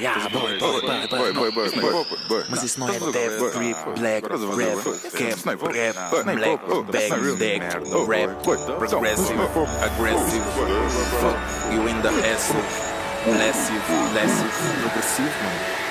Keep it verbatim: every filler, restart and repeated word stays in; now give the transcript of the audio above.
Yeah, boy, boy, boy, boy, boy, boy, boy, boy. Mas isso não é death, grip, black, rap, cap, rap, black, bag, deck, rap, progressive, aggressive, fuck you in the ass, massive, massive, progressivo, mano.